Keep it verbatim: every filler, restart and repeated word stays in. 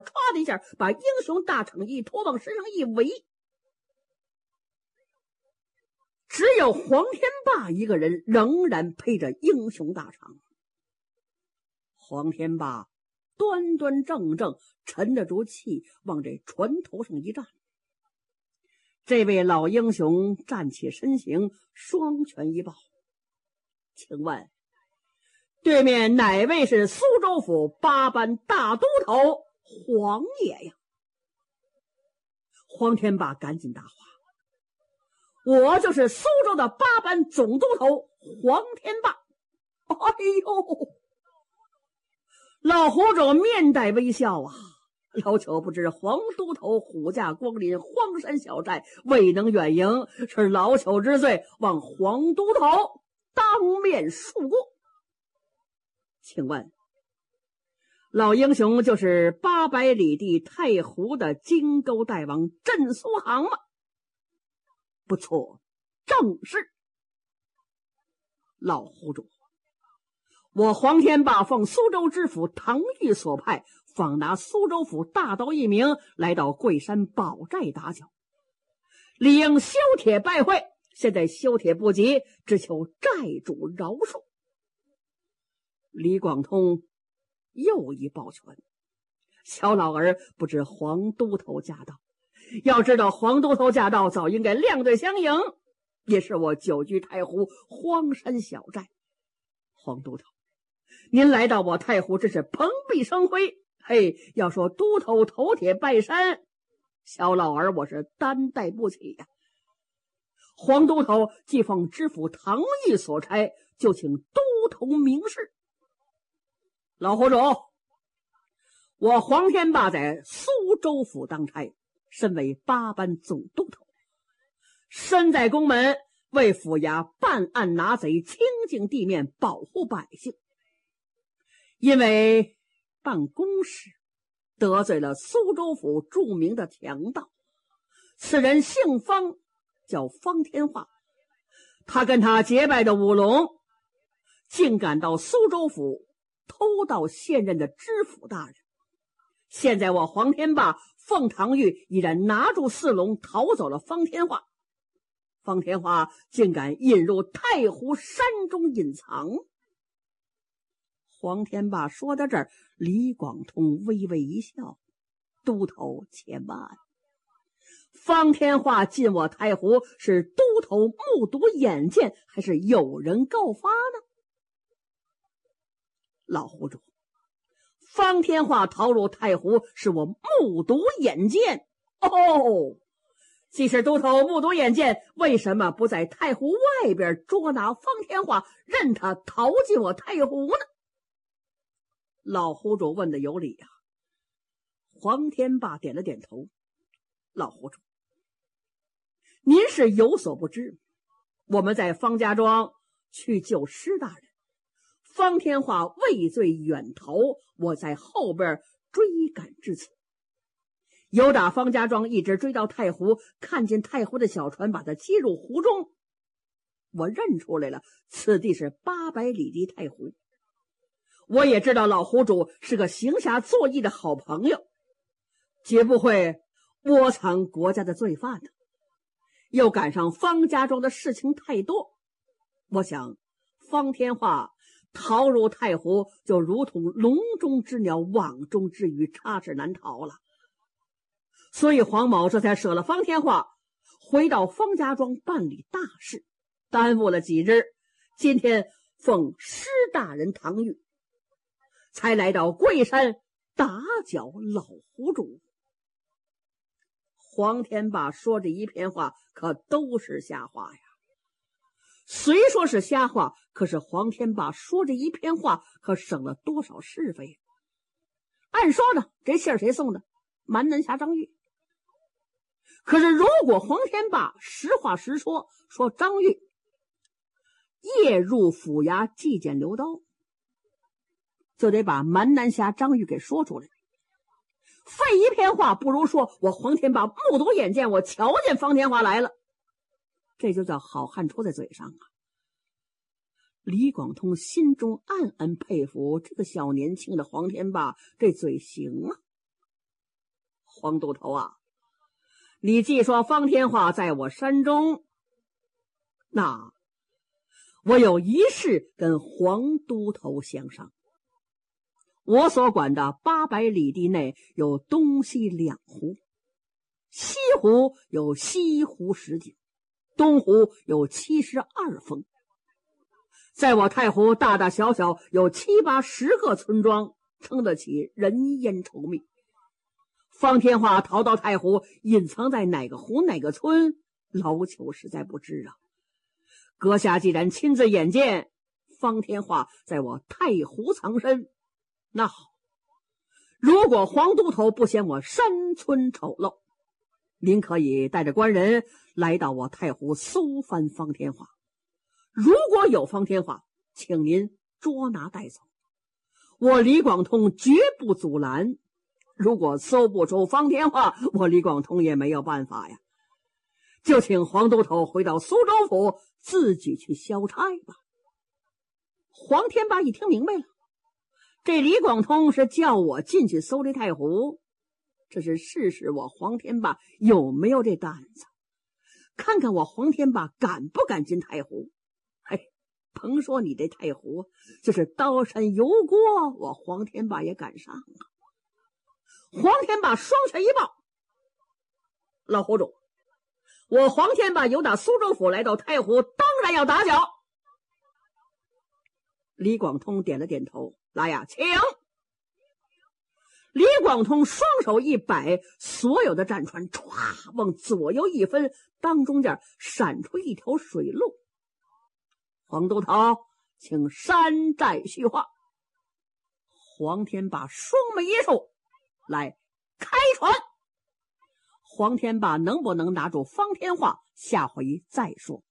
唰的一下把英雄大氅一拖往身上一围，只有黄天霸一个人仍然披着英雄大氅。黄天霸端端正正沉得住气，往这船头上一站。这位老英雄站起身形，双拳一抱，请问对面哪位是苏州府八班大都头黄爷呀？黄天霸赶紧答话，我就是苏州的八班总督头黄天霸。哎呦，老胡主面带微笑啊，老朽不知黄都头虎驾光临荒山小寨，未能远迎，是老朽之罪，望黄都头当面恕过。请问老英雄就是八百里地太湖的金钩大王镇苏杭吗？不错，正是。老胡主，我黄天霸奉苏州知府唐玉所派，访拿苏州府大刀一名，来到桂山宝寨打搅，理应修帖拜会，现在修帖不及，只求寨主饶恕。李广通又一抱拳，小老儿不知黄都头驾到，要知道黄都头驾到，早应该亮队相迎，也是我久居太湖荒山小寨。黄都头，您来到我太湖真是蓬荜生辉，嘿，要说都头头帖拜山，小老儿我是担待不起呀、啊。黄都头既奉知府唐玉所差，就请都头明示。老胡主，我黄天霸在苏州府当差，身为八班总督头，身在宫门，为府衙办案拿贼，清净地面，保护百姓。因为办公事得罪了苏州府著名的强盗，此人姓方，叫方天化，他跟他结拜的五龙竟赶到苏州府偷盗现任的知府大人。现在我黄天霸奉唐玉已然拿住四龙，逃走了方天化。方天化竟敢引入太湖山中隐藏。黄天霸说到这儿，李广通微微一笑，都头且慢，方天化进我太湖，是都头目睹眼见，还是有人告发呢？老胡主，方天化逃入太湖，是我目睹眼见。哦，既是都头目睹眼见，为什么不在太湖外边捉拿方天化，任他逃进我太湖呢？老胡主问的有理啊。黄天霸点了点头。老胡主，您是有所不知，我们在方家庄去救施大人，方天化畏罪远逃，我在后边追赶至此，由打方家庄一直追到太湖，看见太湖的小船把他接入湖中，我认出来了，此地是八百里地太湖。我也知道老胡主是个行侠作义的好朋友，绝不会窝藏国家的罪犯的。又赶上方家庄的事情太多，我想方天化逃入太湖，就如同笼中之鸟，网中之鱼，插翅难逃了。所以黄某这才舍了方天化，回到方家庄办理大事，耽误了几日。今天奉施大人唐谕，才来到桂山打搅老胡主。黄天霸说这一片话可都是瞎话呀。虽说是瞎话，可是黄天霸说这一片话可省了多少是非。按说呢，这信儿谁送的？蛮南侠张玉。可是如果黄天霸实话实说，说张玉夜入府衙祭检刘刀，就得把蛮南侠张玉给说出来。废一片话，不如说我黄天霸目睹眼见，我瞧见方天化来了，这就叫好汉出在嘴上啊。李广通心中暗暗佩服这个小年轻的黄天霸，这嘴行啊。 黄都头啊，你既说方天画在我山中，那我有一事跟黄都头相商。我所管的八百里地内有东西两湖，西湖有西湖十景，东湖有七十二峰。在我太湖大大小小有七八十个村庄，撑得起人烟稠密。方天画逃到太湖，隐藏在哪个湖哪个村，老朽实在不知啊。阁下既然亲自眼见方天画在我太湖藏身，那好，如果黄都头不嫌我山村丑陋，您可以带着官人来到我太湖搜翻方天画。如果有方天画，请您捉拿带走，我李广通绝不阻拦。如果搜不出方天画，我李广通也没有办法呀，就请黄都头回到苏州府自己去消差吧。黄天霸一听明白了，这李广通是叫我进去搜这太湖，这是试试我黄天霸有没有这胆子，看看我黄天霸敢不敢进太湖。嘿，甭说你这太湖，就是刀山油锅，我黄天霸也敢上啊。黄天霸双拳一抱，老胡主，我黄天霸由打苏州府来到太湖，当然要打搅。李广通点了点头，来呀，请。李广通双手一摆，所有的战船唰往左右一分，当中间闪出一条水路。黄都头，请山寨叙话。黄天霸双眉一竖，来，开船。黄天霸能不能拿住方天画，下回再说。